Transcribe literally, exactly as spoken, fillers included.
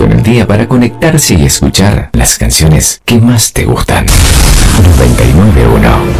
momento en el día para conectarse y escuchar las canciones que más te gustan. noventa y nueve punto uno